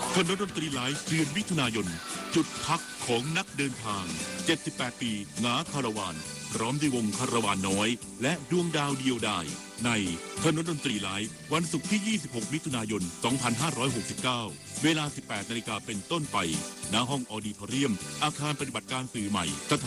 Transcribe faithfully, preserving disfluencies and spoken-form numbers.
คณะดนตรีไลฟ์เดือนมิถุนายนจุดพักของนักเดินทางเจ็ดสิบแปดปีงาคาราวานพร้อมด้วยวงคาราวานน้อยและดวงดาวเดียวดายในคณะดนตรีไลฟ์วันศุกร์ที่ยี่สิบหกมิถุนายนสองพันห้าร้อยหกสิบเก้าเวลาสิบแปดนาฬิกาเป็นต้นไปณห้องออดิทอเรียมอาคารปฏิบัติการสื่อใหม่สถา